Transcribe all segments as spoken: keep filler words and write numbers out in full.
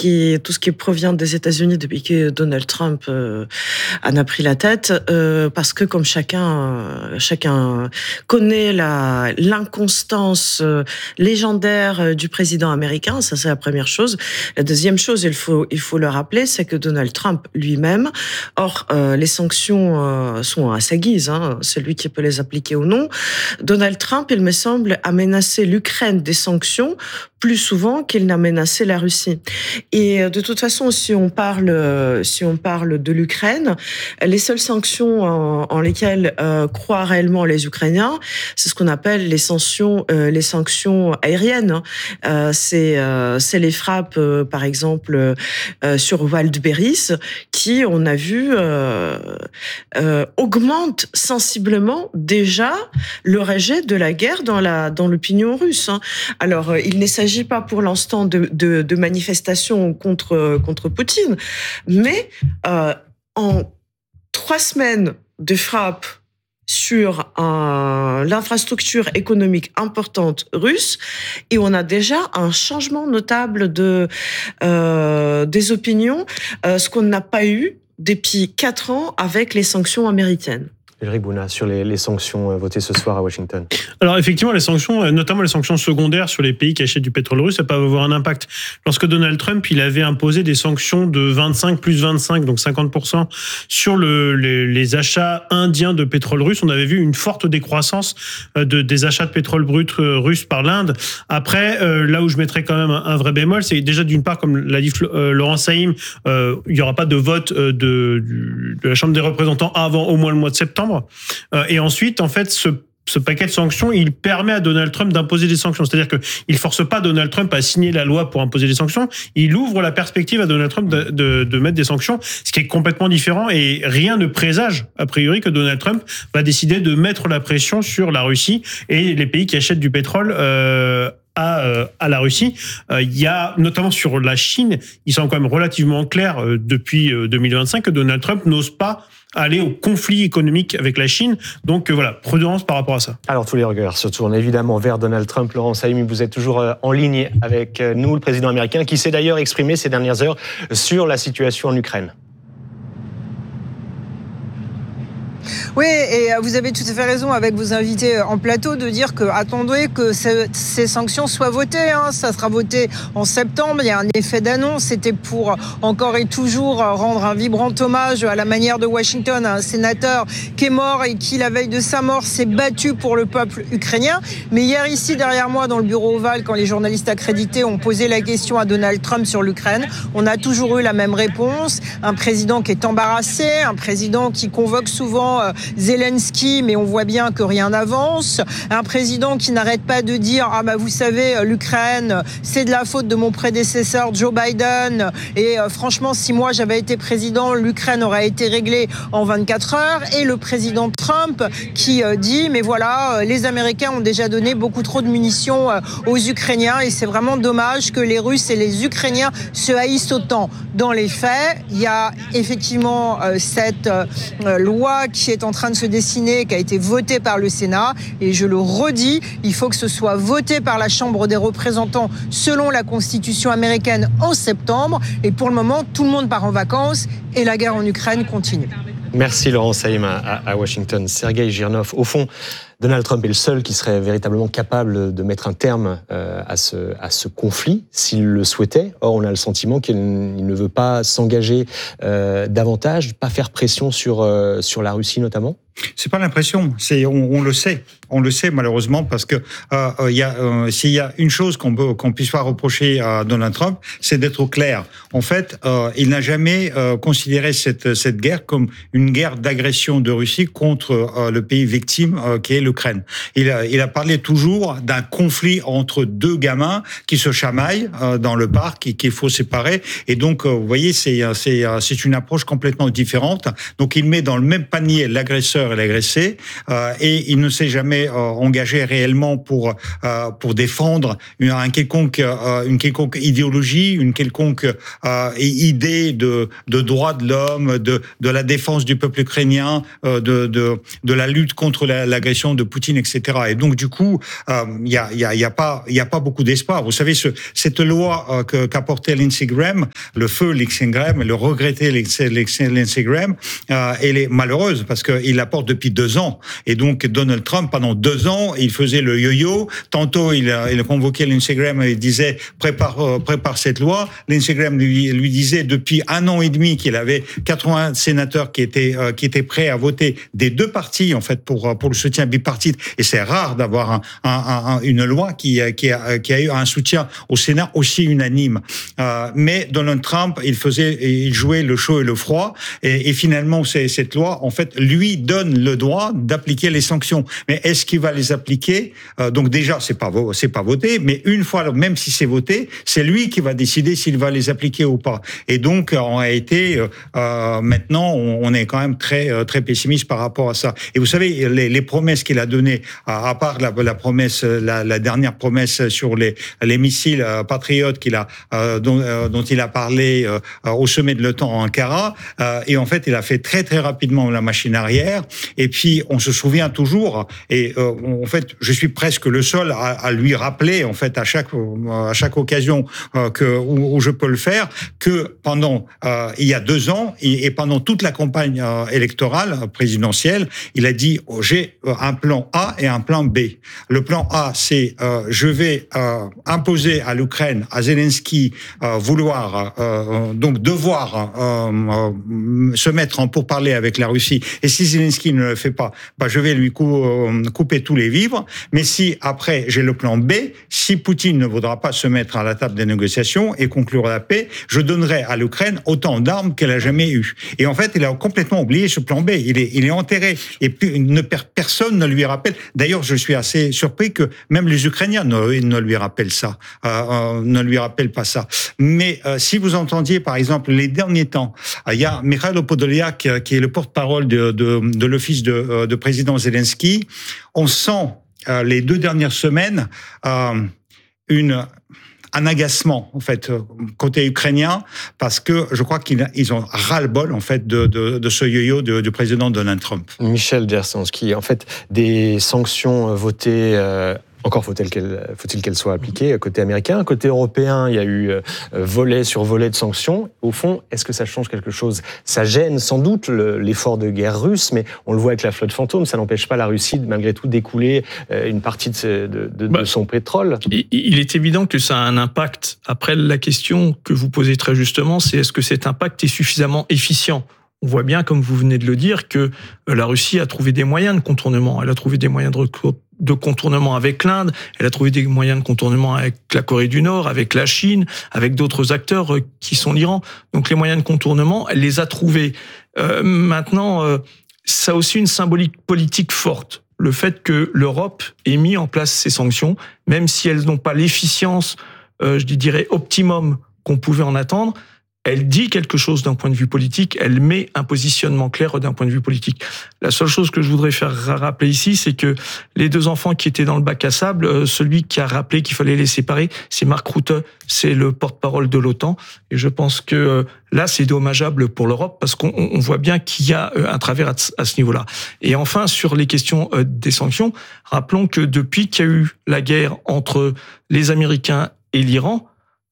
qui tout ce qui provient des États-Unis depuis que Donald Trump euh, en a pris la tête, euh, parce que comme chacun chacun connaît la l'inconstance euh, légendaire du président américain, ça c'est la première chose. La deuxième chose, il faut il faut le rappeler, c'est que Donald Trump lui-même, or euh, les sanctions euh, sont à sa guise, hein, c'est lui qui peut les appliquer ou non. Donald Trump, il me semble, a menacé l'Ukraine des sanctions plus souvent qu'il n'a menacé la Russie. Et de toute façon, si on parle, si on parle de l'Ukraine, les seules sanctions en, en lesquelles euh, croient réellement les Ukrainiens, c'est ce qu'on appelle les sanctions, euh, les sanctions aériennes. Euh, c'est, euh, c'est les frappes, euh, par exemple, euh, sur Waldberries, qui, on a vu, euh, euh, augmentent sensiblement déjà le rejet de la guerre dans la dans l'opinion russe. Alors, il ne s'agit pas pour l'instant de, de, de manifestations contre contre Poutine, mais euh, en trois semaines de frappe sur un, l'infrastructure économique importante russe, et on a déjà un changement notable de euh, des opinions, euh, ce qu'on n'a pas eu depuis quatre ans avec les sanctions américaines. Ulrich Bouna, sur les, les sanctions votées ce soir à Washington. Alors effectivement, les sanctions, notamment les sanctions secondaires sur les pays qui achètent du pétrole russe, ça peut avoir un impact. Lorsque Donald Trump, il avait imposé des sanctions de vingt-cinq plus vingt-cinq, donc cinquante pour cent sur le, les, les achats indiens de pétrole russe, on avait vu une forte décroissance de, des achats de pétrole brut russe par l'Inde. Après, euh, là où je mettrais quand même un, un vrai bémol, c'est déjà d'une part, comme l'a dit euh, Laurent Saïm, euh, il n'y aura pas de vote euh, de, du, de la Chambre des représentants avant au moins le mois de septembre. Et ensuite, en fait, ce Ce paquet de sanctions, il permet à Donald Trump d'imposer des sanctions. C'est-à-dire qu'il ne force pas Donald Trump à signer la loi pour imposer des sanctions. Il ouvre la perspective à Donald Trump de, de, de mettre des sanctions, ce qui est complètement différent. Et rien ne présage, a priori, que Donald Trump va décider de mettre la pression sur la Russie et les pays qui achètent du pétrole euh, à, euh, à la Russie. Euh, il y a, notamment sur la Chine, il semble quand même relativement clair euh, depuis euh, deux mille vingt-cinq que Donald Trump n'ose pas aller au conflit économique avec la Chine. Donc euh, voilà, prudence par rapport à ça. Alors tous les regards se tournent évidemment vers Donald Trump. Laurent Saïmi, vous êtes toujours en ligne avec nous, le président américain, qui s'est d'ailleurs exprimé ces dernières heures sur la situation en Ukraine. Oui, et vous avez tout à fait raison avec vos invités en plateau de dire que attendez que ces sanctions soient votées. Hein. Ça sera voté en septembre. Il y a un effet d'annonce. C'était pour encore et toujours rendre un vibrant hommage à la manière de Washington à un sénateur qui est mort et qui, la veille de sa mort, s'est battu pour le peuple ukrainien. Mais hier, ici, derrière moi, dans le bureau ovale, quand les journalistes accrédités ont posé la question à Donald Trump sur l'Ukraine, on a toujours eu la même réponse. Un président qui est embarrassé, un président qui convoque souvent euh, Zelensky, mais on voit bien que rien n'avance. Un président qui n'arrête pas de dire « Ah bah vous savez, l'Ukraine, c'est de la faute de mon prédécesseur Joe Biden. Et euh, franchement, si moi j'avais été président, l'Ukraine aurait été réglée en vingt-quatre heures. » Et le président Trump qui euh, dit « Mais voilà, les Américains ont déjà donné beaucoup trop de munitions euh, aux Ukrainiens et c'est vraiment dommage que les Russes et les Ukrainiens se haïssent autant. » Dans les faits, il y a effectivement euh, cette euh, loi qui est en train de se dessiner, qui a été votée par le Sénat. Et je le redis, il faut que ce soit voté par la Chambre des représentants selon la Constitution américaine en septembre. Et pour le moment, tout le monde part en vacances et la guerre en Ukraine continue. Merci Laurent Saïm à, à Washington. Sergueï Girnov, au fond, Donald Trump est le seul qui serait véritablement capable de mettre un terme euh, à, ce, à ce conflit, s'il le souhaitait. Or, on a le sentiment qu'il ne veut pas s'engager euh, davantage, pas faire pression sur, euh, sur la Russie notamment. C'est pas l'impression, c'est on, on le sait, on le sait malheureusement parce que euh, euh, y a euh, s'il y a une chose qu'on peut qu'on puisse pas reprocher à Donald Trump, c'est d'être clair. En fait, euh, il n'a jamais euh, considéré cette cette guerre comme une guerre d'agression de Russie contre euh, le pays victime euh, qui est l'Ukraine. Il a il a parlé toujours d'un conflit entre deux gamins qui se chamaillent euh, dans le parc et qu'il faut séparer. Et donc, euh, vous voyez, c'est c'est c'est une approche complètement différente. Donc, il met dans le même panier l'agresseur l'agresseur et l'agressé, euh, et il ne s'est jamais euh, engagé réellement pour euh, pour défendre une, un quelconque euh, une quelconque idéologie, une quelconque euh, idée de de droits de l'homme, de de la défense du peuple ukrainien, euh, de de de la lutte contre la, l'agression de Poutine, et cetera. Et donc du coup, il euh, y a il y a il y a pas il y a pas beaucoup d'espoir. Vous savez, ce, cette loi euh, que, qu'a porté Lindsey Graham, le feu Lindsey Graham, le regretté Lindsey Graham, euh, elle est malheureuse parce qu'il la porte depuis deux ans. Et donc Donald Trump, pendant deux ans, il faisait le yo-yo. Tantôt, il a, il a convoqué Lindsey Graham et il disait prépare euh, prépare cette loi. Lindsey Graham lui, lui disait depuis un an et demi qu'il avait quatre-vingts sénateurs qui étaient euh, qui étaient prêts à voter des deux partis en fait pour pour le soutien bipartite. Et c'est rare d'avoir un, un, un, une loi qui qui a, qui a eu un soutien au Sénat aussi unanime. Euh, mais Donald Trump, il faisait, il jouait le chaud et le froid, et, et finalement, c'est, cette loi, en fait, lui donne le droit d'appliquer les sanctions. Mais est-ce qu'il va les appliquer? euh, Donc déjà, c'est pas c'est pas voté, mais une fois, même si c'est voté, c'est lui qui va décider s'il va les appliquer ou pas. Et donc, en réalité, euh, maintenant, on, on est quand même très très pessimiste par rapport à ça. Et vous savez, les, les promesses qu'il a données, à, à part la, la promesse, la, la dernière promesse sur les les missiles euh, patriotes qu'il a euh, dont, euh, dont il a parlé euh, au sommet de l'OTAN en Ankara, euh, et en fait il a fait très très rapidement la machine arrière. Et puis on se souvient toujours, et euh, en fait je suis presque le seul à, à lui rappeler en fait à chaque à chaque occasion euh, que où, où je peux le faire, que pendant euh, il y a deux ans et, et pendant toute la campagne euh, électorale présidentielle, il a dit oh, j'ai un plan A et un plan B. Le plan A, c'est euh, je vais euh, imposer à l'Ukraine, à Zelensky, euh, vouloir euh, donc devoir euh, euh, se mettre en pourparlers avec la Russie. Et si Zelensky ne le fait pas, bah je vais lui cou- euh, couper tous les vivres. Mais si après j'ai le plan B, si Poutine ne voudra pas se mettre à la table des négociations et conclure la paix, je donnerai à l'Ukraine autant d'armes qu'elle a jamais eu. Et en fait, il a complètement oublié ce plan B. Il est, il est enterré. Et puis, ne, personne ne lui rappelle. D'ailleurs, je suis assez surpris que même les Ukrainiens ne, ne lui rappellent ça, euh, euh, ne lui rappellent pas ça. Mais euh, si vous entendiez, par exemple, les derniers temps, euh, il y a Mikhailo Podolyak euh, qui est le porte-parole de, de, de l'office de, euh, de président Zelensky. On sent euh, les deux dernières semaines euh, une un agacement en fait côté ukrainien, parce que je crois qu'ils ils ont ras-le-bol en fait de, de, de ce yo-yo du, du président Donald Trump. Michel Dzierzonski, en fait, des sanctions votées. Euh Encore faut-il qu'elles, faut-il qu'elles soient appliquées côté américain. Côté européen, il y a eu volet sur volet de sanctions. Au fond, est-ce que ça change quelque chose? Ça gêne sans doute le, l'effort de guerre russe, mais on le voit avec la flotte fantôme, ça n'empêche pas la Russie, malgré tout, d'écouler une partie de, ses, de, de, bah, de son pétrole. Il est évident que ça a un impact. Après, la question que vous posez très justement, c'est est-ce que cet impact est suffisamment efficient? On voit bien, comme vous venez de le dire, que la Russie a trouvé des moyens de contournement. Elle a trouvé des moyens de recours de contournement avec l'Inde, elle a trouvé des moyens de contournement avec la Corée du Nord, avec la Chine, avec d'autres acteurs qui sont l'Iran. Donc les moyens de contournement, elle les a trouvés. Euh, maintenant, euh, ça a aussi une symbolique politique forte. Le fait que l'Europe ait mis en place ces sanctions, même si elles n'ont pas l'efficience, euh, je dirais, optimum qu'on pouvait en attendre, elle dit quelque chose d'un point de vue politique, elle met un positionnement clair d'un point de vue politique. La seule chose que je voudrais faire rappeler ici, c'est que les deux enfants qui étaient dans le bac à sable, celui qui a rappelé qu'il fallait les séparer, c'est Mark Rutte, c'est le porte-parole de l'OTAN. Et je pense que là, c'est dommageable pour l'Europe parce qu'on on voit bien qu'il y a un travers à ce niveau-là. Et enfin, sur les questions des sanctions, rappelons que depuis qu'il y a eu la guerre entre les Américains et l'Iran,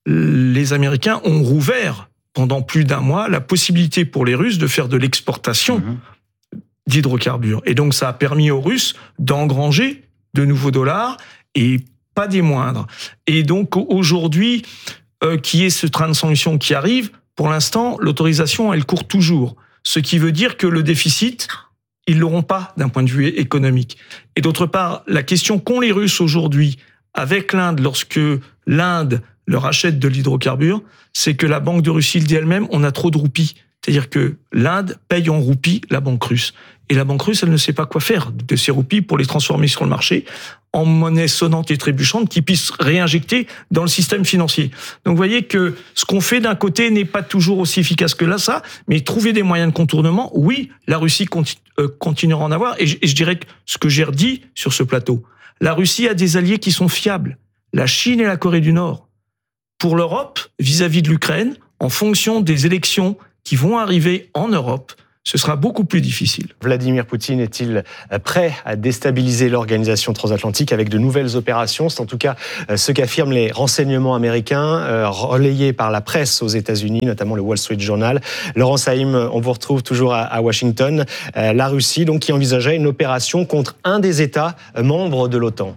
les Américains ont rouvert pendant plus d'un mois, la possibilité pour les Russes de faire de l'exportation mmh. d'hydrocarbures. Et donc, ça a permis aux Russes d'engranger de nouveaux dollars, et pas des moindres. Et donc, aujourd'hui, euh, qui est ce train de sanctions qui arrive, pour l'instant, l'autorisation, elle court toujours. Ce qui veut dire que le déficit, ils l'auront pas d'un point de vue économique. Et d'autre part, la question qu'ont les Russes aujourd'hui avec l'Inde, lorsque l'Inde leur achète de l'hydrocarbure, c'est que la Banque de Russie le dit elle-même, on a trop de roupies. C'est-à-dire que l'Inde paye en roupies la banque russe. Et la banque russe, elle ne sait pas quoi faire de ces roupies pour les transformer sur le marché en monnaie sonnante et trébuchante qui puisse réinjecter dans le système financier. Donc vous voyez que ce qu'on fait d'un côté n'est pas toujours aussi efficace que là, ça, mais trouver des moyens de contournement, oui, la Russie continue, euh, continuera à en avoir. Et je, et je dirais que ce que j'ai redit sur ce plateau, la Russie a des alliés qui sont fiables, la Chine et la Corée du Nord. Pour l'Europe, vis-à-vis de l'Ukraine, en fonction des élections qui vont arriver en Europe, ce sera beaucoup plus difficile. Vladimir Poutine est-il prêt à déstabiliser l'organisation transatlantique avec de nouvelles opérations ? C'est en tout cas ce qu'affirment les renseignements américains, relayés par la presse aux États-Unis, notamment le Wall Street Journal. Laurent Saïm, on vous retrouve toujours à Washington. La Russie, donc, qui envisageait une opération contre un des États membres de l'OTAN.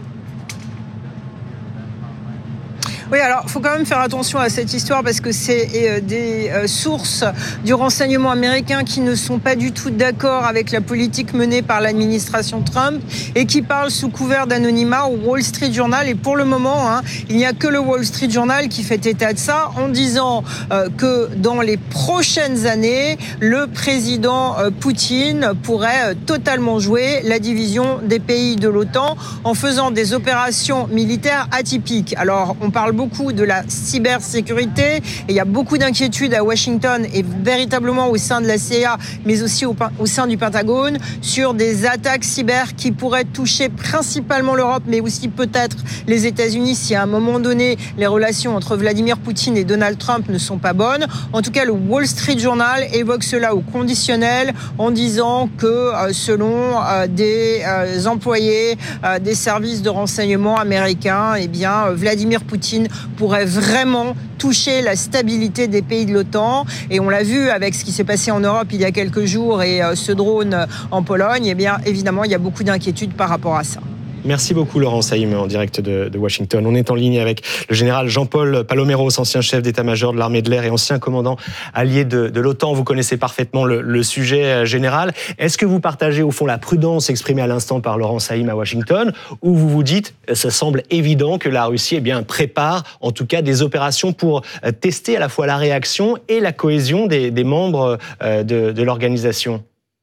Oui, alors il faut quand même faire attention à cette histoire parce que c'est euh, des euh, sources du renseignement américain qui ne sont pas du tout d'accord avec la politique menée par l'administration Trump et qui parlent sous couvert d'anonymat au Wall Street Journal. Et pour le moment, hein, il n'y a que le Wall Street Journal qui fait état de ça en disant euh, que dans les prochaines années, le président euh, Poutine pourrait euh, totalement jouer la division des pays de l'OTAN en faisant des opérations militaires atypiques. Alors, on parle beaucoup de la cybersécurité et il y a beaucoup d'inquiétudes à Washington et véritablement au sein de la C I A, mais aussi au, au sein du Pentagone, sur des attaques cyber qui pourraient toucher principalement l'Europe, mais aussi peut-être les États-Unis si à un moment donné les relations entre Vladimir Poutine et Donald Trump ne sont pas bonnes. En tout cas, le Wall Street Journal évoque cela au conditionnel en disant que euh, selon euh, des euh, employés euh, des services de renseignement américains, eh bien euh, Vladimir Poutine pourrait vraiment toucher la stabilité des pays de l'OTAN. Et on l'a vu avec ce qui s'est passé en Europe il y a quelques jours et euh, ce drone en Pologne, eh bien évidemment, il y a beaucoup d'inquiétudes par rapport à ça. Merci beaucoup Laurent Saïm en direct de, de Washington. On est en ligne avec le général Jean-Paul Paloméros, ancien chef d'état-major de l'armée de l'air et ancien commandant allié de, de l'OTAN. Vous connaissez parfaitement le, le sujet général. Est-ce que vous partagez au fond la prudence exprimée à l'instant par Laurent Saïm à Washington, ou vous vous dites, ça semble évident que la Russie eh bien, prépare en tout cas des opérations pour tester à la fois la réaction et la cohésion des, des membres de, de l'organisation ?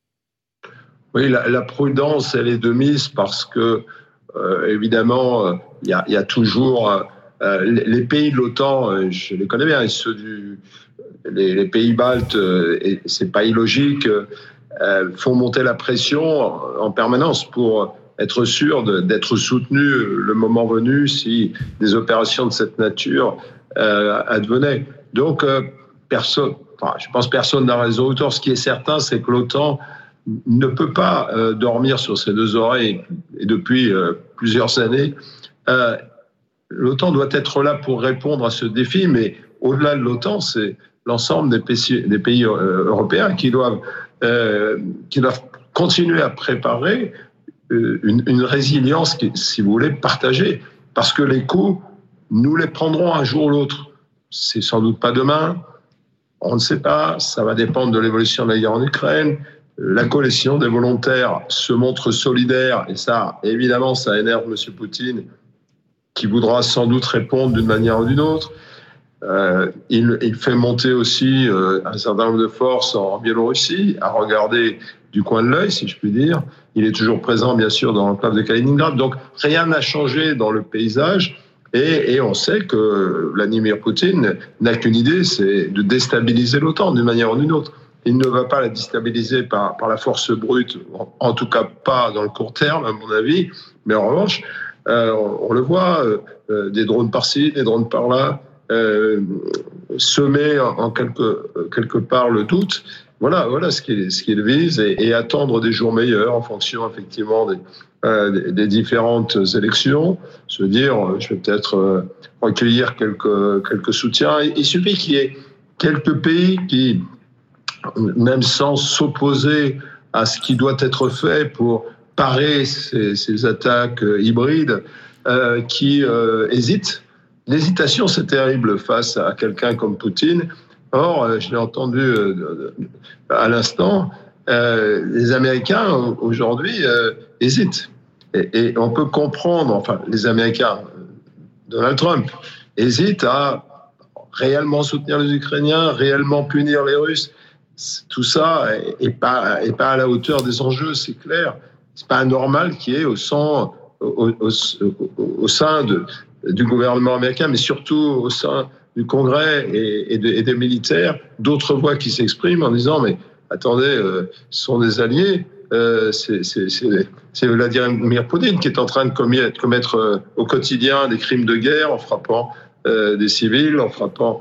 Oui, la, la prudence, elle est de mise parce que Euh, évidemment, il euh, y, y a toujours euh, les pays de l'OTAN, euh, je les connais bien, et ceux du, les, les pays baltes, euh, et c'est pas illogique, euh, font monter la pression en, en permanence pour être sûr de, d'être soutenus le moment venu si des opérations de cette nature euh, advenaient. Donc, euh, personne, enfin, je pense que personne n'a raison autour. Ce qui est certain, c'est que l'OTAN ne peut pas euh, dormir sur ses deux oreilles, et depuis euh, plusieurs années. Euh, L'OTAN doit être là pour répondre à ce défi, mais au-delà de l'OTAN, c'est l'ensemble des pays, des pays euh, européens qui doivent, euh, qui doivent continuer à préparer euh, une, une résilience, qui, si vous voulez, partagée. Parce que les coups, nous les prendrons un jour ou l'autre. C'est sans doute pas demain, on ne sait pas, ça va dépendre de l'évolution de la guerre en Ukraine. La coalition des volontaires se montre solidaire, et ça, évidemment, ça énerve M. Poutine, qui voudra sans doute répondre d'une manière ou d'une autre. Euh, il, il fait monter aussi euh, un certain nombre de forces en Biélorussie, à regarder du coin de l'œil, si je puis dire. Il est toujours présent, bien sûr, dans l'enclave de Kaliningrad. Donc, rien n'a changé dans le paysage. Et, et on sait que Vladimir Poutine n'a qu'une idée, c'est de déstabiliser l'OTAN d'une manière ou d'une autre. Il ne va pas la déstabiliser par, par la force brute, en, en tout cas pas dans le court terme, à mon avis. Mais en revanche, euh, on, on le voit, euh, des drones par-ci, des drones par-là, euh, semer en, en quelque, quelque part le doute. Voilà, voilà ce qu'il, ce qu'il vise, et, et attendre des jours meilleurs en fonction effectivement des, euh, des, des différentes élections. Se dire, je vais peut-être euh, recueillir quelques, quelques soutiens. Il, il suffit qu'il y ait quelques pays qui, même sans s'opposer à ce qui doit être fait pour parer ces, ces attaques hybrides, euh, qui euh, hésitent. L'hésitation, c'est terrible face à quelqu'un comme Poutine. Or, je l'ai entendu euh, à l'instant, euh, les Américains aujourd'hui euh, hésitent. Et, et on peut comprendre, enfin, les Américains, Donald Trump, hésitent à réellement soutenir les Ukrainiens, réellement punir les Russes. tout ça est pas est pas à la hauteur des enjeux, c'est clair. C'est pas anormal qu'il y ait au sein au, au, au, au sein de, du gouvernement américain, mais surtout au sein du Congrès et, et, de, et des militaires, d'autres voix qui s'expriment en disant mais attendez, euh, ce sont des alliés. Euh, c'est, c'est, c'est, c'est Vladimir Poutine qui est en train de commettre, commettre euh, au quotidien des crimes de guerre en frappant euh, des civils, en frappant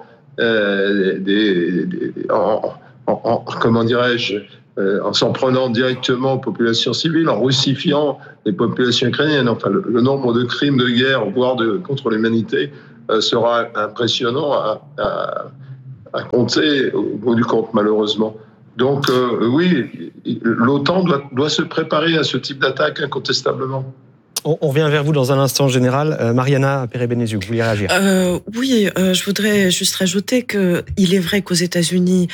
euh, des, des en, en, en, comment dirais-je, euh, en s'en prenant directement aux populations civiles, en russifiant les populations ukrainiennes. Enfin, le, le nombre de crimes de guerre, voire de contre l'humanité, euh, sera impressionnant à, à, à compter au bout du compte, malheureusement. Donc euh, oui, l'OTAN doit, doit se préparer à ce type d'attaque incontestablement. On, on revient vers vous dans un instant, général. Euh, Mariana Pérez-Bénéziou, vous vouliez réagir? euh, Oui, euh, je voudrais juste rajouter que il est vrai qu'aux États-Unis,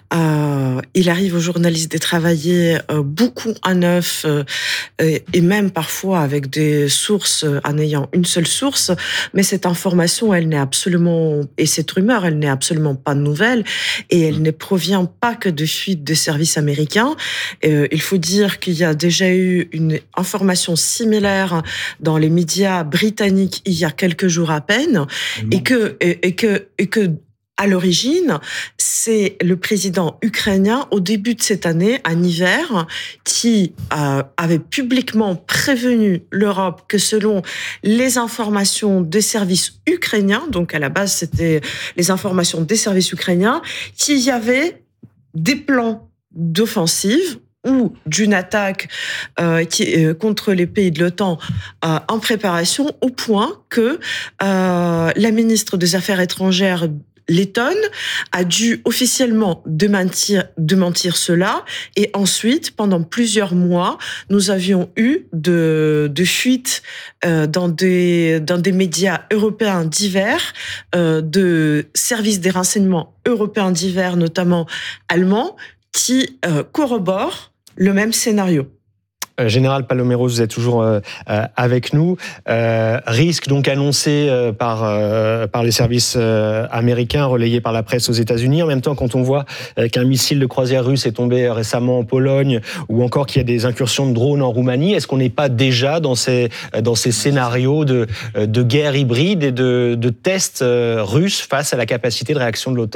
euh, il arrive aux journalistes de travailler euh, beaucoup à neuf euh, et, et même parfois avec des sources en ayant une seule source. Mais cette information, elle n'est absolument et cette rumeur, elle n'est absolument pas nouvelle et elle ne provient pas que de fuites des services américains. Euh, il faut dire qu'il y a déjà eu une information similaire dans les médias britanniques il y a quelques jours à peine, et que, et, et que, et que, à l'origine, c'est le président ukrainien, au début de cette année, en hiver, qui euh, avait publiquement prévenu l'Europe que selon les informations des services ukrainiens, donc à la base c'était les informations des services ukrainiens, qu'il y avait des plans d'offensive ou d'une attaque euh, qui, euh, contre les pays de l'OTAN euh, en préparation, au point que euh, la ministre des Affaires étrangères lettonne a dû officiellement démentir, démentir cela, et ensuite, pendant plusieurs mois, nous avions eu de, de fuites euh, dans, des, dans des médias européens divers, euh, de services des renseignements européens divers, notamment allemands, qui euh, corroborent le même scénario. Euh, Général Paloméros, vous êtes toujours euh, euh, avec nous. Euh, risque donc annoncé euh, par, euh, par les services euh, américains, relayé par la presse aux États-Unis. En même temps, quand on voit euh, qu'un missile de croisière russe est tombé récemment en Pologne, ou encore qu'il y a des incursions de drones en Roumanie, est-ce qu'on n'est pas déjà dans ces, dans ces scénarios de, de guerre hybride et de, de tests euh, russes face à la capacité de réaction de l'OTAN ?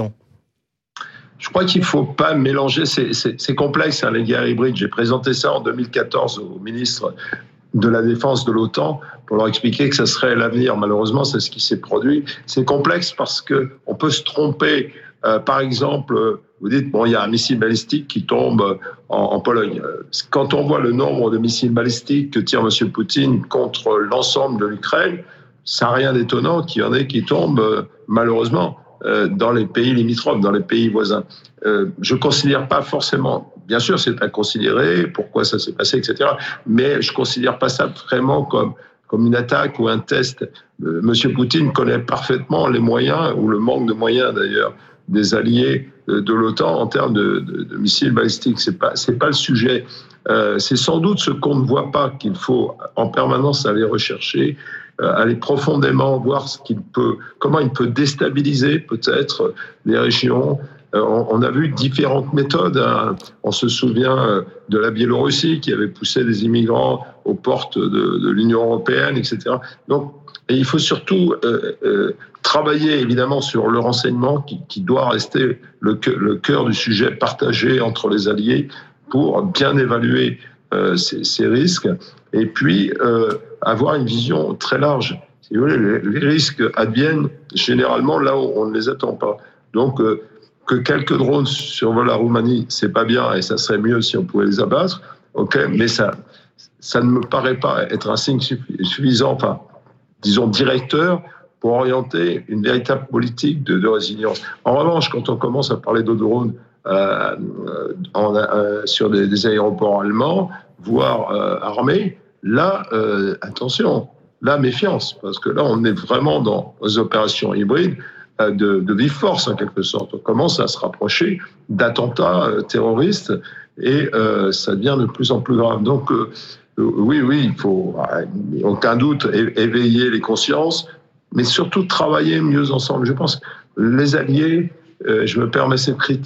Je crois qu'il ne faut pas mélanger, c'est, c'est, c'est complexe hein, les guerres hybrides. J'ai présenté ça en deux mille quatorze au ministre de la Défense de l'OTAN pour leur expliquer que ça serait l'avenir. Malheureusement, c'est ce qui s'est produit. C'est complexe parce qu'on peut se tromper. Euh, par exemple, vous dites, bon, il y a un missile balistique qui tombe en, en Pologne. Quand on voit le nombre de missiles balistiques que tire M. Poutine contre l'ensemble de l'Ukraine, ça n'a rien d'étonnant qu'il y en ait qui tombent, malheureusement, dans les pays limitrophes, dans les pays voisins. Euh, je ne considère pas forcément, bien sûr c'est à considérer, pourquoi ça s'est passé, et cetera, mais je ne considère pas ça vraiment comme, comme une attaque ou un test. Euh, Monsieur Poutine connaît parfaitement les moyens, ou le manque de moyens d'ailleurs, des alliés de, de l'OTAN en termes de, de, de missiles balistiques. Ce n'est pas, c'est pas le sujet. Euh, c'est sans doute ce qu'on ne voit pas qu'il faut en permanence aller rechercher, aller profondément voir ce qu'il peut, comment il peut déstabiliser peut-être les régions. On a vu différentes méthodes. On se souvient de la Biélorussie qui avait poussé des immigrants aux portes de, de l'Union européenne, et cetera. Donc, et il faut surtout euh, euh, travailler évidemment sur le renseignement qui, qui doit rester le, le cœur du sujet partagé entre les alliés pour bien évaluer euh, ces, ces risques. Et puis, euh, avoir une vision très large. Si vous voulez, les, les risques adviennent généralement là où on ne les attend pas. Donc, euh, que quelques drones survolent la Roumanie, c'est pas bien, et ça serait mieux si on pouvait les abattre, ok, mais ça, ça ne me paraît pas être un signe suffisant, enfin, disons, directeur, pour orienter une véritable politique de, de résilience. En revanche, quand on commence à parler de drones euh, en, euh, sur des, des aéroports allemands, voire euh, armés, là, euh, attention, là, méfiance, parce que là, on est vraiment dans des opérations hybrides euh, de, de vive force, en quelque sorte. On commence à se rapprocher d'attentats euh, terroristes et euh, ça devient de plus en plus grave. Donc, euh, oui, oui, il faut, aucun doute, éveiller les consciences, mais surtout travailler mieux ensemble. Je pense que les alliés, euh, je me permets cette critique,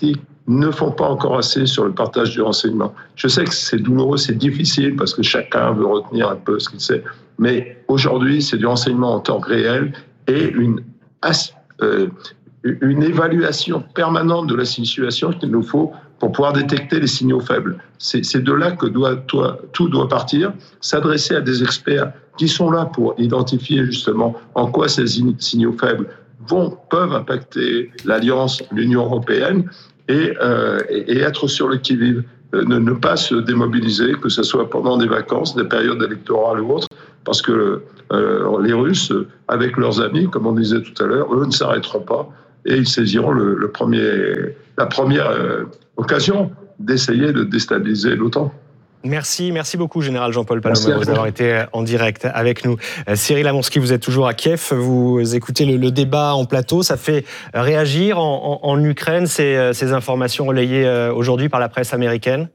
ne font pas encore assez sur le partage du renseignement. Je sais que c'est douloureux, c'est difficile parce que chacun veut retenir un peu ce qu'il sait, mais aujourd'hui, c'est du renseignement en temps réel et une, euh, une évaluation permanente de la situation qu'il nous faut pour pouvoir détecter les signaux faibles. C'est, c'est de là que doit, toi, tout doit partir, s'adresser à des experts qui sont là pour identifier justement en quoi ces signaux faibles vont, peuvent impacter l'Alliance, l'Union européenne, et, euh, et être sur le qui-vive, ne, ne pas se démobiliser, que ce soit pendant des vacances, des périodes électorales ou autres, parce que euh, les Russes, avec leurs amis, comme on disait tout à l'heure, eux ne s'arrêteront pas et ils saisiront le, le premier, la première euh, occasion d'essayer de déstabiliser l'OTAN. Merci, merci beaucoup, Général Jean-Paul Palomero, d'avoir été en direct avec nous. Cyril Amonski, vous êtes toujours à Kiev, vous écoutez le, le débat en plateau, ça fait réagir en, en, en Ukraine, ces, ces informations relayées aujourd'hui par la presse américaine?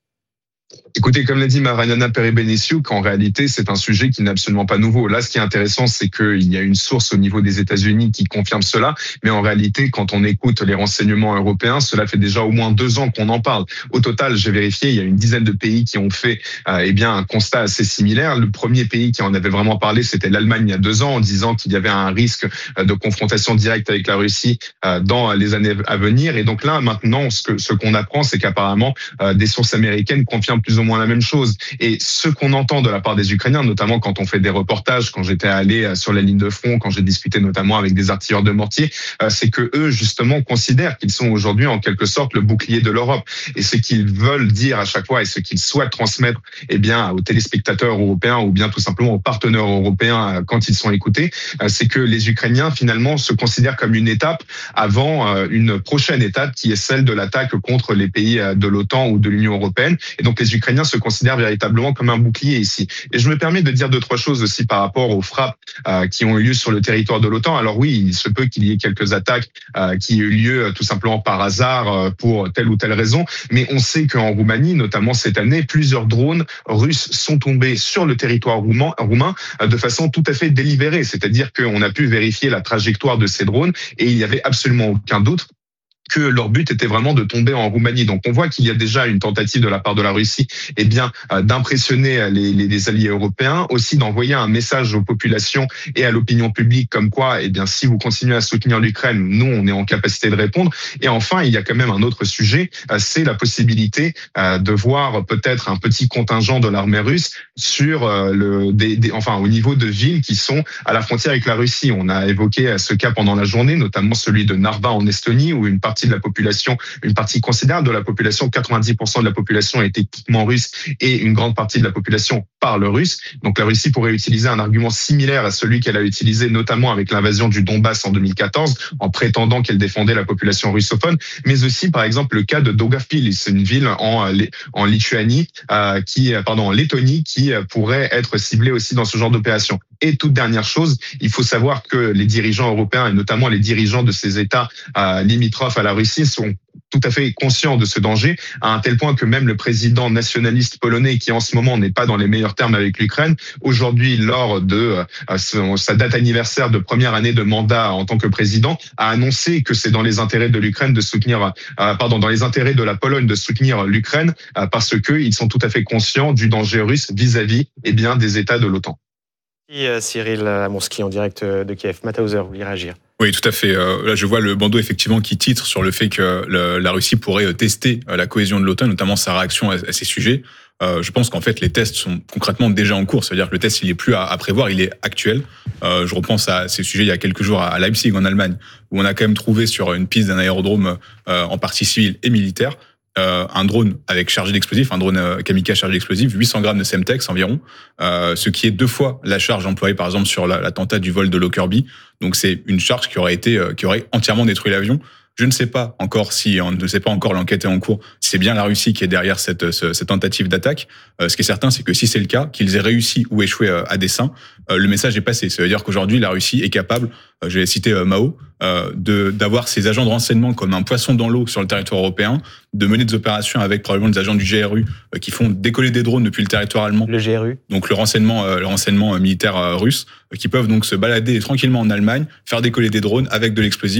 Écoutez, comme l'a dit Mariana Perez-Benessiou, qu'en réalité, c'est un sujet qui n'est absolument pas nouveau. Là, ce qui est intéressant, c'est qu'il y a une source au niveau des États-Unis qui confirme cela. Mais en réalité, quand on écoute les renseignements européens, cela fait déjà au moins deux ans qu'on en parle. Au total, j'ai vérifié, il y a une dizaine de pays qui ont fait euh, eh bien, un constat assez similaire. Le premier pays qui en avait vraiment parlé, c'était l'Allemagne il y a deux ans, en disant qu'il y avait un risque de confrontation directe avec la Russie euh, dans les années à venir. Et donc là, maintenant, ce que ce qu'on apprend, c'est qu'apparemment, euh, des sources américaines confirment plus ou moins la même chose. Et ce qu'on entend de la part des Ukrainiens, notamment quand on fait des reportages, quand j'étais allé sur la ligne de front, quand j'ai discuté notamment avec des artilleurs de mortier, c'est que eux, justement, considèrent qu'ils sont aujourd'hui en quelque sorte le bouclier de l'Europe. Et ce qu'ils veulent dire à chaque fois et ce qu'ils souhaitent transmettre, eh bien, aux téléspectateurs européens ou bien tout simplement aux partenaires européens quand ils sont écoutés, c'est que les Ukrainiens, finalement, se considèrent comme une étape avant une prochaine étape qui est celle de l'attaque contre les pays de l'OTAN ou de l'Union européenne. Et donc, les Ukrainiens se considèrent véritablement comme un bouclier ici. Et je me permets de dire deux, trois choses aussi par rapport aux frappes euh, qui ont eu lieu sur le territoire de l'OTAN. Alors oui, il se peut qu'il y ait quelques attaques euh, qui aient eu lieu tout simplement par hasard euh, pour telle ou telle raison, mais on sait qu'en Roumanie, notamment cette année, plusieurs drones russes sont tombés sur le territoire roumain, roumain euh, de façon tout à fait délibérée, c'est-à-dire qu'on a pu vérifier la trajectoire de ces drones et il n'y avait absolument aucun doute que leur but était vraiment de tomber en Roumanie. Donc on voit qu'il y a déjà une tentative de la part de la Russie, eh bien, euh, d'impressionner les, les, les alliés européens, aussi d'envoyer un message aux populations et à l'opinion publique comme quoi, eh bien, si vous continuez à soutenir l'Ukraine, nous, on est en capacité de répondre. Et enfin, il y a quand même un autre sujet, euh, c'est la possibilité euh, de voir peut-être un petit contingent de l'armée russe sur euh, le, des, des, enfin, au niveau de villes qui sont à la frontière avec la Russie. On a évoqué ce cas pendant la journée, notamment celui de Narva en Estonie, où une partie de la population, une partie considérable de la population, quatre-vingt-dix pour cent de la population est éthiquement russe et une grande partie de la population parle russe. Donc la Russie pourrait utiliser un argument similaire à celui qu'elle a utilisé notamment avec l'invasion du Donbass en deux mille quatorze, en prétendant qu'elle défendait la population russophone, mais aussi par exemple le cas de Daugavpils, c'est une ville en, en Lituanie, euh, qui, pardon, en Lettonie, qui pourrait être ciblée aussi dans ce genre d'opération. Et toute dernière chose, il faut savoir que les dirigeants européens et notamment les dirigeants de ces États euh, limitrophes à la Russie sont tout à fait conscients de ce danger, à un tel point que même le président nationaliste polonais, qui en ce moment n'est pas dans les meilleurs termes avec l'Ukraine, aujourd'hui, lors de euh, sa date anniversaire de première année de mandat en tant que président, a annoncé que c'est dans les intérêts de l'Ukraine de soutenir, euh, pardon, dans les intérêts de la Pologne de soutenir l'Ukraine, euh, parce que ils sont tout à fait conscients du danger russe vis-à-vis, eh bien, des États de l'OTAN. Merci Cyril Amonski en direct de Kiev. Mathauser, vous voulez réagir? Oui, tout à fait. Là, je vois le bandeau effectivement qui titre sur le fait que la Russie pourrait tester la cohésion de l'OTAN, notamment sa réaction à ces sujets. Je pense qu'en fait, les tests sont concrètement déjà en cours. C'est-à-dire que le test, il est plus à prévoir, il est actuel. Je repense à ces sujets il y a quelques jours à Leipzig, en Allemagne, où on a quand même trouvé sur une piste d'un aérodrome en partie civil et militaire Euh, un drone avec chargé d'explosifs, un drone euh, kamikaze chargé d'explosifs, huit cents grammes de Semtex environ, euh, ce qui est deux fois la charge employée par exemple sur l'attentat du vol de Lockerbie. Donc c'est une charge qui aurait été, euh, qui aurait entièrement détruit l'avion. Je ne sais pas encore si, on ne sait pas encore, l'enquête est en cours, si c'est bien la Russie qui est derrière cette, cette tentative d'attaque. Euh, ce qui est certain, c'est que si c'est le cas, qu'ils aient réussi ou échoué à dessein, euh, le message est passé. Ça veut dire qu'aujourd'hui, la Russie est capable, euh, je vais citer euh, Mao, euh, de, d'avoir ses agents de renseignement comme un poisson dans l'eau sur le territoire européen, de mener des opérations avec probablement des agents du G R U euh, qui font décoller des drones depuis le territoire allemand. Le G R U. Donc le renseignement, euh, le renseignement militaire euh, russe, euh, qui peuvent donc se balader tranquillement en Allemagne, faire décoller des drones avec de l'explosif,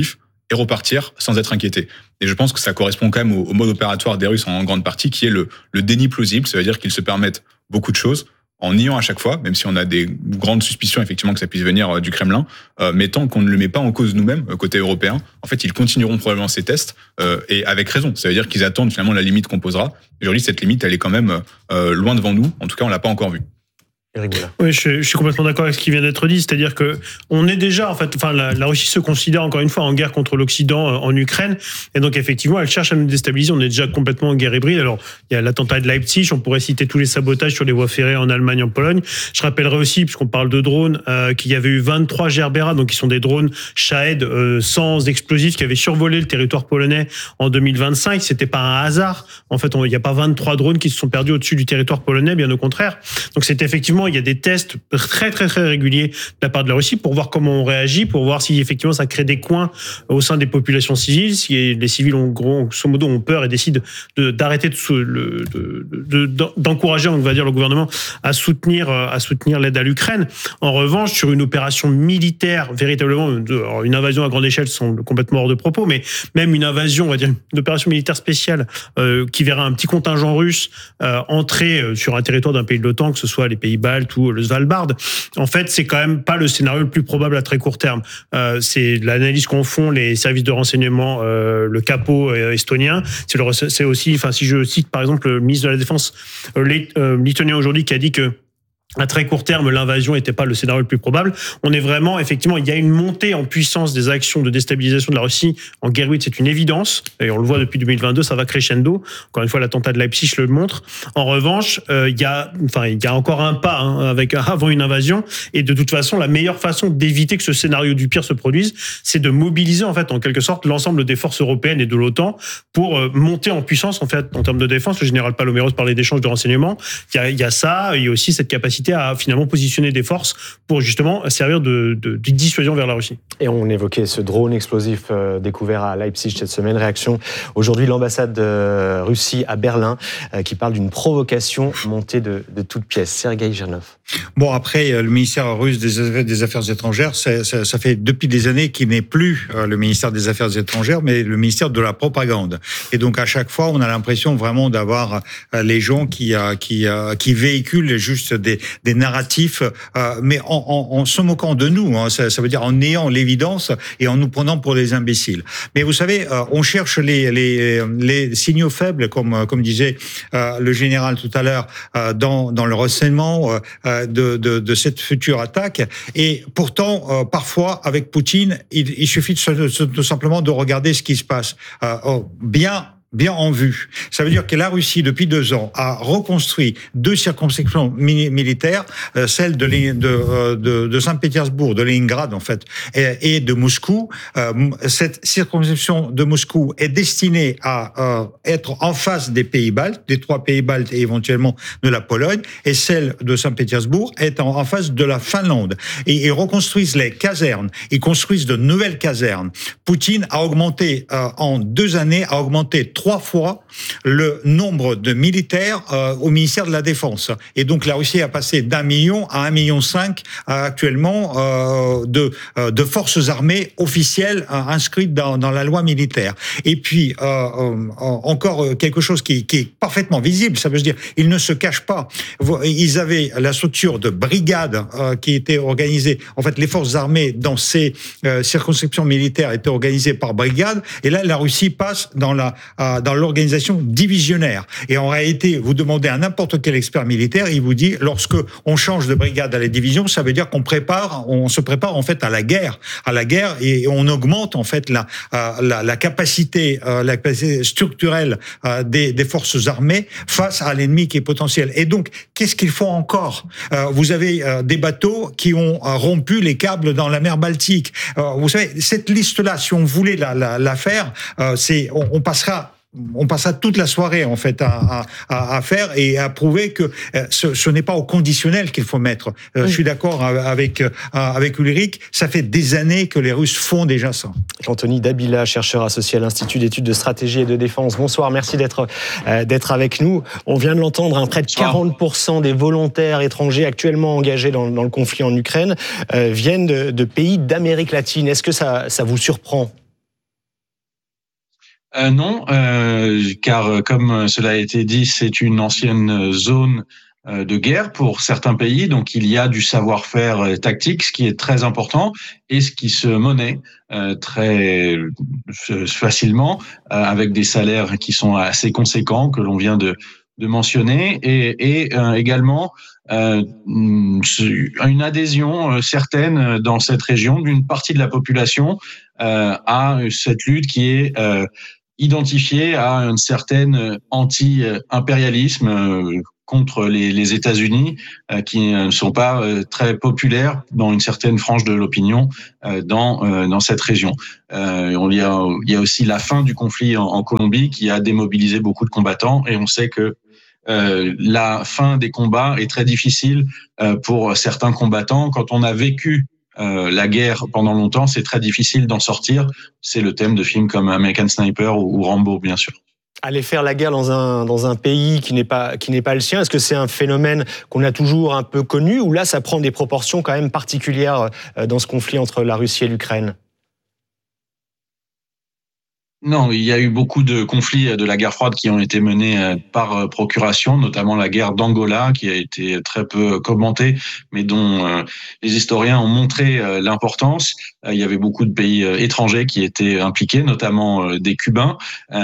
et repartir sans être inquiété. Et je pense que ça correspond quand même au, au mode opératoire des Russes en grande partie, qui est le, le déni plausible. Ça veut dire qu'ils se permettent beaucoup de choses en niant à chaque fois, même si on a des grandes suspicions effectivement que ça puisse venir du Kremlin, euh, mais tant qu'on ne le met pas en cause nous-mêmes, côté européen, en fait, ils continueront probablement ces tests, euh, et avec raison. Ça veut dire qu'ils attendent finalement la limite qu'on posera. Aujourd'hui, cette limite, elle est quand même euh, loin devant nous. En tout cas, on l'a pas encore vue. Oui, je, je suis complètement d'accord avec ce qui vient d'être dit, c'est-à-dire que on est déjà, en fait, enfin, la, la Russie se considère encore une fois en guerre contre l'Occident en Ukraine, et donc effectivement, elle cherche à nous déstabiliser. On est déjà complètement en guerre hybride. Alors, il y a l'attentat de Leipzig, on pourrait citer tous les sabotages sur les voies ferrées en Allemagne, en Pologne. Je rappellerai aussi, puisqu'on parle de drones, euh, qu'il y avait eu vingt-trois Gerbera, donc qui sont des drones Shahed euh, sans explosifs, qui avaient survolé le territoire polonais en deux mille vingt-cinq. C'était pas un hasard. En fait, il n'y a pas vingt-trois drones qui se sont perdus au-dessus du territoire polonais, bien au contraire. Donc, c'est effectivement, il y a des tests très très très réguliers de la part de la Russie pour voir comment on réagit, pour voir si effectivement ça crée des coins au sein des populations civiles, si les civils ont grosso modo ont peur et décident de, d'arrêter de, de, de, de, d'encourager, on va dire, le gouvernement à soutenir à soutenir l'aide à l'Ukraine. En revanche, sur une opération militaire véritablement, une invasion à grande échelle semble complètement hors de propos, mais même une invasion, on va dire une opération militaire spéciale euh, qui verra un petit contingent russe euh, entrer sur un territoire d'un pays de l'OTAN, que ce soit les pays baltes ou le Svalbard, en fait, c'est quand même pas le scénario le plus probable à très court terme. Euh, c'est l'analyse qu'en font les services de renseignement, euh, le capot euh, estonien. C'est, le, c'est aussi, enfin, si je cite par exemple le ministre de la Défense euh, euh, lituanien aujourd'hui qui a dit que à très court terme, l'invasion n'était pas le scénario le plus probable. On est vraiment, effectivement, il y a une montée en puissance des actions de déstabilisation de la Russie en guerre hybride, c'est une évidence. Et on le voit depuis deux mille vingt-deux, ça va crescendo. Encore une fois, l'attentat de Leipzig le montre. En revanche, euh, il y a, enfin, il y a encore un pas hein, avec avant une invasion. Et de toute façon, la meilleure façon d'éviter que ce scénario du pire se produise, c'est de mobiliser en fait, en quelque sorte, l'ensemble des forces européennes et de l'OTAN pour euh, monter en puissance en fait en termes de défense. Le général Paloméros parlait d'échanges de renseignements. Il y a, il y a ça. Il y a aussi cette capacité à finalement positionner des forces pour justement servir de, de, de dissuasion vers la Russie. Et on évoquait ce drone explosif euh, découvert à Leipzig cette semaine. Réaction aujourd'hui, l'ambassade de Russie à Berlin euh, qui parle d'une provocation montée de, de toutes pièces. Sergueï Girnov. Bon, après, le ministère russe des, des Affaires étrangères, ça, ça, ça fait depuis des années qu'il n'est plus le ministère des Affaires étrangères, mais le ministère de la propagande. Et donc, à chaque fois, on a l'impression vraiment d'avoir les gens qui, qui, qui véhiculent juste des, des narratifs, mais en, en, en se moquant de nous. Hein, ça, ça veut dire en niant l'évidence et en nous prenant pour des imbéciles. Mais vous savez, on cherche les, les, les signaux faibles, comme, comme disait le général tout à l'heure, dans, dans le renseignement, De, de, de cette future attaque. Et pourtant, euh, parfois, avec Poutine, il, il suffit de, tout simplement de regarder ce qui se passe. Euh, oh, bien bien en vue. Ça veut dire que la Russie, depuis deux ans, a reconstruit deux circonscriptions militaires, euh, celle de, de, de, de Saint-Pétersbourg, de Leningrad, en fait, et, et de Moscou. Euh, cette circonscription de Moscou est destinée à euh, être en face des pays baltes, des trois pays baltes et éventuellement de la Pologne, et celle de Saint-Pétersbourg est en, en face de la Finlande. Et ils reconstruisent les casernes, ils construisent de nouvelles casernes. Poutine a augmenté, euh, en deux années, a augmenté trois fois le nombre de militaires euh, au ministère de la Défense. Et donc la Russie a passé d'un million à un million cinq euh, actuellement euh, de, euh, de forces armées officielles euh, inscrites dans, dans la loi militaire. Et puis euh, euh, encore quelque chose qui, qui est parfaitement visible, ça veut dire ils ne se cachent pas. Ils avaient la structure de brigade euh, qui était organisée. En fait, les forces armées dans ces euh, circonscriptions militaires étaient organisées par brigade. Et là, la Russie passe dans la euh, dans l'organisation divisionnaire. Et en réalité, vous demandez à n'importe quel expert militaire, il vous dit, lorsque on change de brigade à la division, ça veut dire qu'on prépare, on se prépare en fait à la guerre, à la guerre, et on augmente en fait la la, la capacité, la capacité structurelle des, des forces armées face à l'ennemi qui est potentiel. Et donc, qu'est-ce qu'il faut encore ? Vous avez des bateaux qui ont rompu les câbles dans la mer Baltique. Vous savez, cette liste-là, si on voulait la, la, la faire, c'est, on, on passera On passera toute la soirée en fait à, à, à faire et à prouver que ce, ce n'est pas au conditionnel qu'il faut mettre. Euh, oui. Je suis d'accord avec avec Ulrich. Ça fait des années que les Russes font déjà ça. Anthony Dabila, chercheur associé à l'Institut d'études de stratégie et de défense. Bonsoir, merci d'être euh, d'être avec nous. On vient de l'entendre, hein, près de quarante pour cent des volontaires étrangers actuellement engagés dans, dans le conflit en Ukraine euh, viennent de, de pays d'Amérique latine. Est-ce que ça ça vous surprend ? Euh, non, euh, car comme cela a été dit, c'est une ancienne zone de guerre pour certains pays, donc il y a du savoir-faire tactique, ce qui est très important et ce qui se monnaie euh, très facilement euh, avec des salaires qui sont assez conséquents que l'on vient de, de mentionner et, et euh, également euh, une adhésion certaine dans cette région d'une partie de la population euh, à cette lutte qui est euh, identifiée à une certaine anti-impérialisme euh, contre les, les États-Unis, euh, qui ne sont pas euh, très populaires dans une certaine frange de l'opinion euh, dans euh, dans cette région. Euh, on y a il y a aussi la fin du conflit en, en Colombie qui a démobilisé beaucoup de combattants et on sait que euh, la fin des combats est très difficile euh, pour certains combattants. Quand on a vécu euh, la guerre pendant longtemps, c'est très difficile d'en sortir. C'est le thème de films comme American Sniper ou, ou Rambo, bien sûr. Aller faire la guerre dans un, dans un pays qui n'est pas, qui n'est pas le sien, est-ce que c'est un phénomène qu'on a toujours un peu connu ou là ça prend des proportions quand même particulières dans ce conflit entre la Russie et l'Ukraine ? Non, il y a eu beaucoup de conflits de la guerre froide qui ont été menés par procuration, notamment la guerre d'Angola qui a été très peu commentée, mais dont les historiens ont montré l'importance. Il y avait beaucoup de pays étrangers qui étaient impliqués, notamment des Cubains,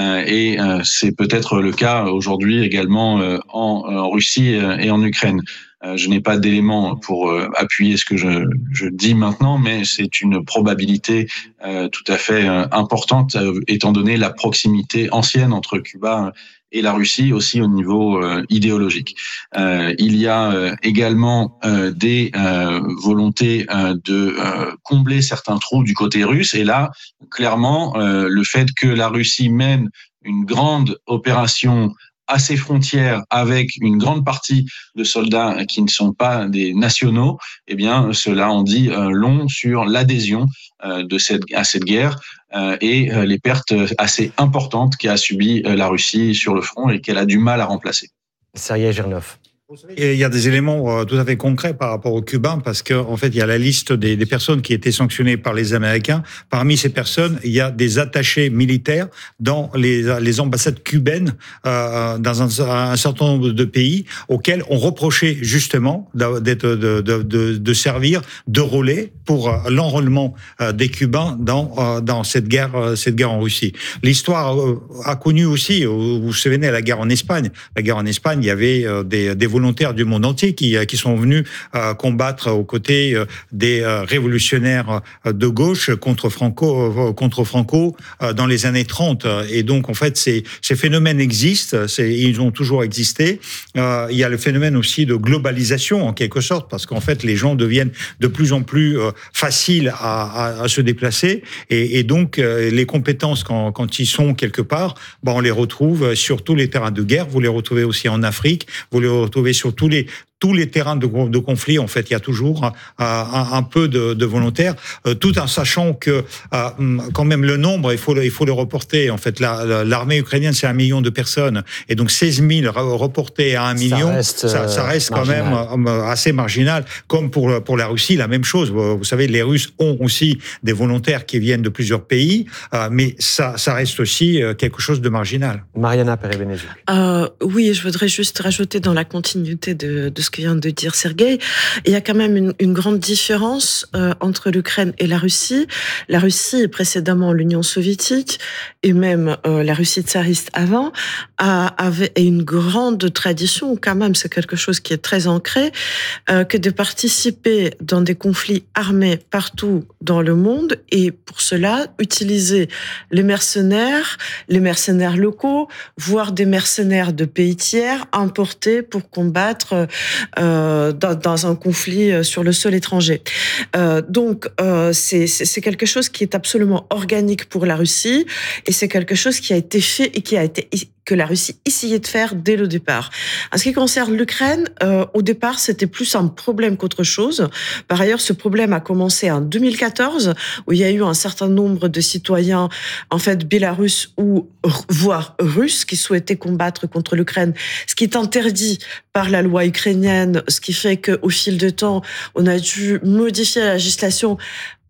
et c'est peut-être le cas aujourd'hui également en Russie et en Ukraine. Je n'ai pas d'éléments pour appuyer ce que je, je dis maintenant, mais c'est une probabilité euh, tout à fait euh, importante, euh, étant donné la proximité ancienne entre Cuba et la Russie, aussi au niveau euh, idéologique. Euh, il y a euh, également euh, des euh, volontés euh, de euh, combler certains trous du côté russe, et là, clairement, euh, le fait que la Russie mène une grande opération à ses frontières avec une grande partie de soldats qui ne sont pas des nationaux, eh bien, cela en dit euh, long sur l'adhésion euh, de cette, à cette guerre euh, et euh, les pertes assez importantes qu'a subies euh, la Russie sur le front et qu'elle a du mal à remplacer. Sergueï Girnov. Et il y a des éléments tout à fait concrets par rapport aux Cubains, parce qu'en en fait, il y a la liste des, des personnes qui étaient sanctionnées par les Américains. Parmi ces personnes, il y a des attachés militaires dans les, les ambassades cubaines euh, dans un, un certain nombre de pays auxquels on reprochait justement d'être, de, de, de, de servir de relais pour l'enrôlement des Cubains dans, dans cette guerre, cette guerre en Russie. L'histoire a connu aussi, vous vous souvenez, la guerre en Espagne. La guerre en Espagne, il y avait des, des volontaires du monde entier qui, qui sont venus euh, combattre aux côtés euh, des euh, révolutionnaires de gauche contre Franco, euh, contre Franco euh, dans les années trente. Et donc, en fait, ces, ces phénomènes existent, c'est, ils ont toujours existé. Euh, il y a le phénomène aussi de globalisation, en quelque sorte, parce qu'en fait, les gens deviennent de plus en plus euh, faciles à, à, à se déplacer. Et, et donc, euh, les compétences, quand, quand ils sont quelque part, ben, on les retrouve sur tous les terrains de guerre. Vous les retrouvez aussi en Afrique, vous les retrouvez sur tous les tous les terrains de, de conflit. En fait, il y a toujours euh, un, un peu de, de volontaires, euh, tout en sachant que euh, quand même le nombre, il faut le, il faut le reporter. En fait, la, la, l'armée ukrainienne, c'est un million de personnes, et donc seize mille reportés à un million, ça reste, ça, ça reste quand marginal. même euh, assez marginal. Comme pour pour la Russie, la même chose. Vous, vous savez, les Russes ont aussi des volontaires qui viennent de plusieurs pays, euh, mais ça, ça reste aussi quelque chose de marginal. Mariana Perez-Benezuk. Euh, oui, je voudrais juste rajouter dans la continuité de, de ce que vient de dire Sergueï, il y a quand même une, une grande différence euh, entre l'Ukraine et la Russie. La Russie, précédemment l'Union soviétique, et même euh, la Russie tsariste avant, a, avait une grande tradition, quand même, c'est quelque chose qui est très ancré, euh, que de participer dans des conflits armés partout dans le monde, et pour cela, utiliser les mercenaires, les mercenaires locaux, voire des mercenaires de pays tiers importés pour combattre Euh, dans, dans un conflit sur le sol étranger. Euh, donc, euh, c'est, c'est quelque chose qui est absolument organique pour la Russie, et c'est quelque chose qui a été fait et qui a été que la Russie essayait de faire dès le départ. En ce qui concerne l'Ukraine, euh, au départ, c'était plus un problème qu'autre chose. Par ailleurs, ce problème a commencé en deux mille quatorze, où il y a eu un certain nombre de citoyens, en fait, bélarusses ou voire russes, qui souhaitaient combattre contre l'Ukraine, ce qui est interdit par la loi ukrainienne, ce qui fait qu'au fil du temps, on a dû modifier la législation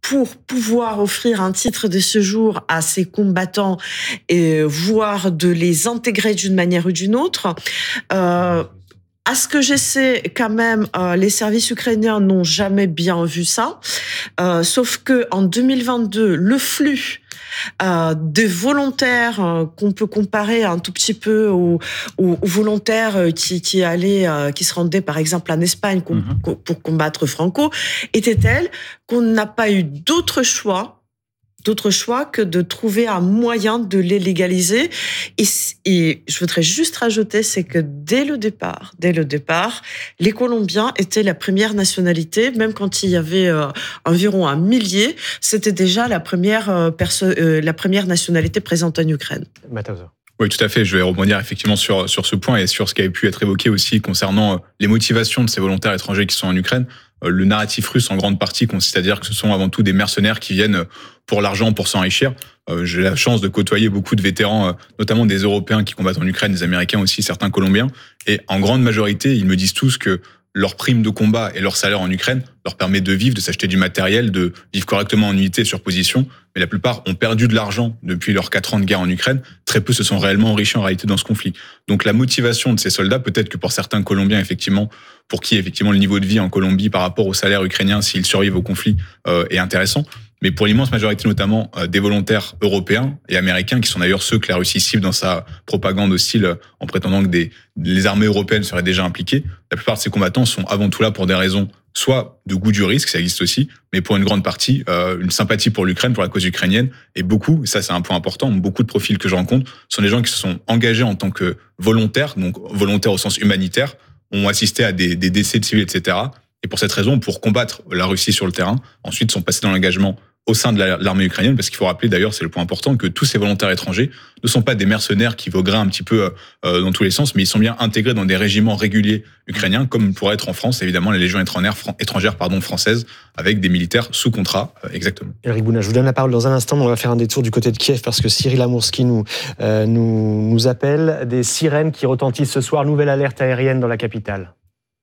pour pouvoir offrir un titre de séjour à ces combattants et voire de les intégrer d'une manière ou d'une autre. Euh, À ce que je sais, quand même, euh, les services ukrainiens n'ont jamais bien vu ça. Euh, sauf que en deux mille vingt-deux, le flux euh, des volontaires euh, qu'on peut comparer un tout petit peu aux, aux, aux volontaires qui, qui allaient, euh, qui se rendaient par exemple en Espagne com- mm-hmm. pour combattre Franco, était tel qu'on n'a pas eu d'autre choix. d'autre choix que de trouver un moyen de les légaliser. Et, et je voudrais juste rajouter, c'est que dès le départ, dès le départ, les Colombiens étaient la première nationalité, même quand il y avait euh, environ un millier, c'était déjà la première, euh, perso- euh, la première nationalité présente en Ukraine. Mauthauser. Oui, tout à fait. Je vais rebondir effectivement sur, sur ce point et sur ce qui avait pu être évoqué aussi concernant les motivations de ces volontaires étrangers qui sont en Ukraine. Le narratif russe, en grande partie, consiste à dire que ce sont avant tout des mercenaires qui viennent pour l'argent, pour s'enrichir. J'ai la chance de côtoyer beaucoup de vétérans, notamment des Européens qui combattent en Ukraine, des Américains aussi, certains Colombiens. Et en grande majorité, ils me disent tous que leur prime de combat et leur salaire en Ukraine leur permet de vivre, de s'acheter du matériel, de vivre correctement en unité sur position. Mais la plupart ont perdu de l'argent depuis leurs quatre ans de guerre en Ukraine. Très peu se sont réellement enrichis en réalité dans ce conflit. Donc la motivation de ces soldats, peut-être que pour certains Colombiens, effectivement, pour qui effectivement le niveau de vie en Colombie par rapport au salaire ukrainien, s'ils survivent au conflit, euh, est intéressant. Mais pour l'immense majorité, notamment euh, des volontaires européens et américains, qui sont d'ailleurs ceux que la Russie cible dans sa propagande hostile euh, en prétendant que des, les armées européennes seraient déjà impliquées, la plupart de ces combattants sont avant tout là pour des raisons soit de goût du risque, ça existe aussi, mais pour une grande partie, euh, une sympathie pour l'Ukraine, pour la cause ukrainienne. Et beaucoup, et ça c'est un point important, beaucoup de profils que je rencontre sont des gens qui se sont engagés en tant que volontaires, donc volontaires au sens humanitaire, ont assisté à des, des décès de civils, et cetera. Et pour cette raison, pour combattre la Russie sur le terrain, ensuite sont passés dans l'engagement au sein de l'armée ukrainienne, parce qu'il faut rappeler d'ailleurs, c'est le point important, que tous ces volontaires étrangers ne sont pas des mercenaires qui vaugraient un petit peu euh, dans tous les sens, mais ils sont bien intégrés dans des régiments réguliers ukrainiens, comme pourrait être en France, évidemment, les légions étrangères, étrangères pardon, françaises, avec des militaires sous contrat, euh, exactement. Eric Bouna, je vous donne la parole dans un instant, mais on va faire un détour du côté de Kiev, parce que Cyril Amourski nous, euh, nous, nous appelle. Des sirènes qui retentissent ce soir, nouvelle alerte aérienne dans la capitale.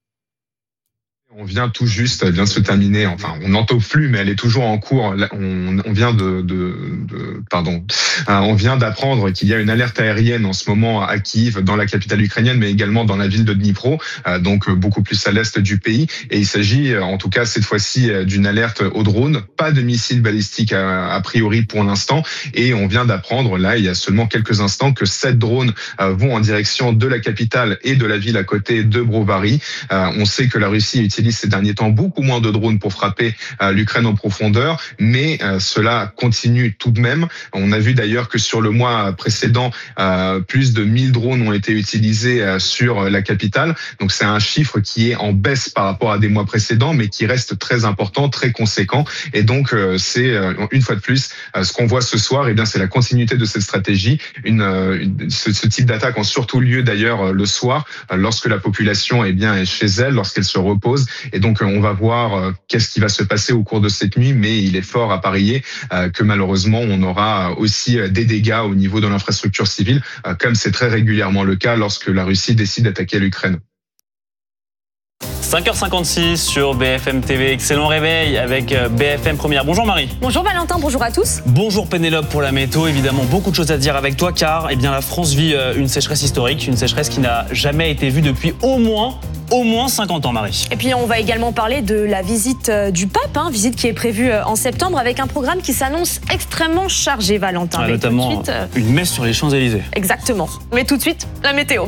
On vient tout juste, elle vient de se terminer, enfin on n'entend plus, mais elle est toujours en cours. On, on vient de, de, de pardon, on vient d'apprendre qu'il y a une alerte aérienne en ce moment à Kiev, dans la capitale ukrainienne, mais également dans la ville de Dnipro, donc beaucoup plus à l'est du pays. Et il s'agit, en tout cas cette fois-ci, d'une alerte au drone, pas de missiles balistiques a, a priori pour l'instant. Et on vient d'apprendre là, il y a seulement quelques instants, que sept drones vont en direction de la capitale et de la ville à côté de Brovary. On sait que la Russie utilise ces derniers temps beaucoup moins de drones pour frapper euh, l'Ukraine en profondeur, mais euh, cela continue tout de même. On a vu d'ailleurs que sur le mois précédent, euh, plus de mille drones ont été utilisés euh, sur la capitale. Donc c'est un chiffre qui est en baisse par rapport à des mois précédents, mais qui reste très important, très conséquent. Et donc euh, c'est euh, une fois de plus euh, ce qu'on voit ce soir. Et bien c'est la continuité de cette stratégie. Une, euh, une ce, ce type d'attaque ont surtout lieu d'ailleurs euh, le soir, euh, lorsque la population est bien chez elle, lorsqu'elle se repose. Et donc, on va voir euh, qu'est-ce qui va se passer au cours de cette nuit, mais il est fort à parier euh, que malheureusement, on aura aussi des dégâts au niveau de l'infrastructure civile, euh, comme c'est très régulièrement le cas lorsque la Russie décide d'attaquer l'Ukraine. cinq heures cinquante-six sur B F M T V. Excellent réveil avec B F M Première. Bonjour Marie. Bonjour Valentin, bonjour à tous. Bonjour Pénélope pour la météo. Évidemment, beaucoup de choses à dire avec toi car eh bien, la France vit une sécheresse historique, une sécheresse qui n'a jamais été vue depuis au moins, au moins cinquante ans, Marie. Et puis on va également parler de la visite du pape, hein, visite qui est prévue en septembre avec un programme qui s'annonce extrêmement chargé, Valentin. Ouais, notamment suite, euh... une messe sur les Champs-Élysées. Exactement. Mais tout de suite, la météo.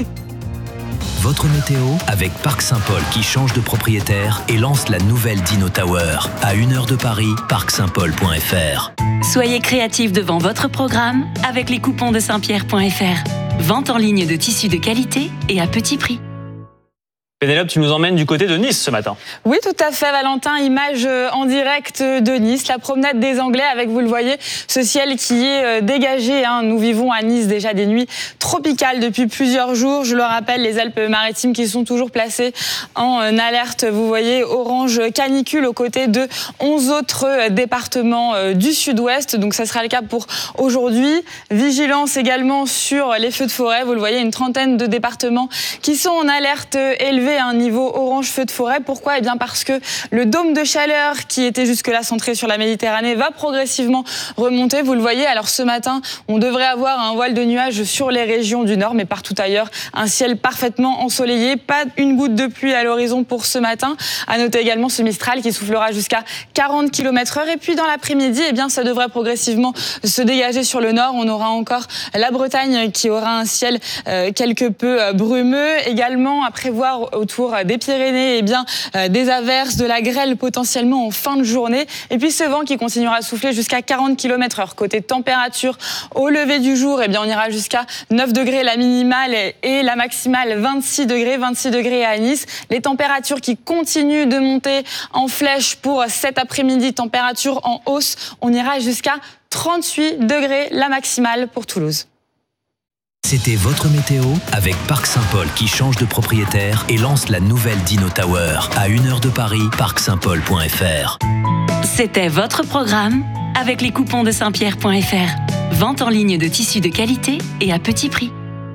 Votre météo avec Parc Saint-Paul qui change de propriétaire et lance la nouvelle Dino Tower. À une heure de Paris, parc saint paul point f r. Soyez créatifs devant votre programme avec les coupons de saint pierre point f r. Vente en ligne de tissus de qualité et à petit prix. Pénélope, tu nous emmènes du côté de Nice ce matin. Oui, tout à fait, Valentin. Image en direct de Nice, la promenade des Anglais avec, vous le voyez, ce ciel qui est dégagé. Hein. Nous vivons à Nice déjà des nuits tropicales depuis plusieurs jours. Je le rappelle, les Alpes-Maritimes qui sont toujours placées en alerte, vous voyez, orange canicule aux côtés de onze autres départements du sud-ouest. Donc ça sera le cas pour aujourd'hui. Vigilance également sur les feux de forêt. Vous le voyez, une trentaine de départements qui sont en alerte élevée. élevé, un niveau orange feu de forêt. Pourquoi ? Eh bien parce que le dôme de chaleur qui était jusque-là centré sur la Méditerranée va progressivement remonter. Vous le voyez, alors ce matin, on devrait avoir un voile de nuages sur les régions du nord, mais partout ailleurs, un ciel parfaitement ensoleillé. Pas une goutte de pluie à l'horizon pour ce matin. À noter également ce Mistral qui soufflera jusqu'à quarante kilomètres heure. Et puis dans l'après-midi, eh bien, ça devrait progressivement se dégager sur le nord. On aura encore la Bretagne qui aura un ciel euh, quelque peu euh, brumeux. Également à prévoir autour des Pyrénées, eh bien, euh, des averses, de la grêle potentiellement en fin de journée. Et puis ce vent qui continuera à souffler jusqu'à quarante kilomètres heure. Côté température, au lever du jour, eh bien, on ira jusqu'à neuf degrés la minimale et la maximale vingt-six degrés, vingt-six degrés à Nice. Les températures qui continuent de monter en flèche pour cet après-midi, température en hausse. On ira jusqu'à trente-huit degrés la maximale pour Toulouse. C'était votre météo avec Parc Saint-Paul qui change de propriétaire et lance la nouvelle Dino Tower à une heure de Paris, parc saint paul point f r. C'était votre programme avec les coupons de saint pierre point f r. Vente en ligne de tissus de qualité et à petit prix.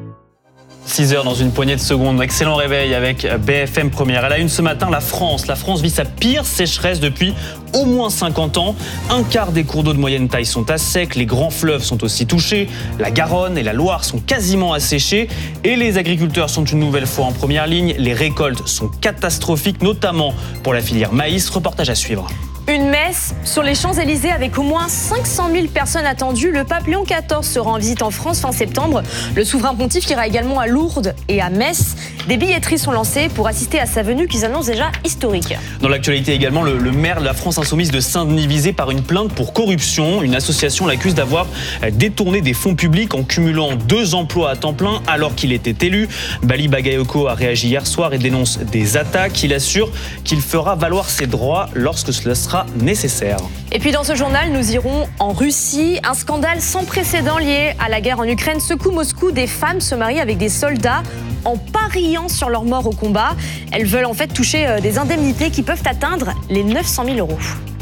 six heures dans une poignée de secondes. Excellent réveil avec B F M Première. À la une ce matin, la France. La France vit sa pire sécheresse depuis au moins cinquante ans. Un quart des cours d'eau de moyenne taille sont à sec. Les grands fleuves sont aussi touchés. La Garonne et la Loire sont quasiment asséchés. Et les agriculteurs sont une nouvelle fois en première ligne. Les récoltes sont catastrophiques, notamment pour la filière maïs. Reportage à suivre. Une messe sur les Champs-Élysées avec au moins cinq cent mille personnes attendues. Le pape Léon quatorze sera en visite en France fin septembre. Le souverain pontife ira également à Lourdes et à Metz. Des billetteries sont lancées pour assister à sa venue qu'ils annoncent déjà historique. Dans l'actualité également, le, le maire de la France Insoumise de Saint-Denis visé par une plainte pour corruption. Une association l'accuse d'avoir détourné des fonds publics en cumulant deux emplois à temps plein alors qu'il était élu. Bali Bagayoko a réagi hier soir et dénonce des attaques. Il assure qu'il fera valoir ses droits lorsque cela sera nécessaire. Et puis dans ce journal, nous irons en Russie. Un scandale sans précédent lié à la guerre en Ukraine secoue Moscou. Des femmes se marient avec des soldats en pariant sur leur mort au combat. Elles veulent en fait toucher des indemnités qui peuvent atteindre les neuf cent mille euros.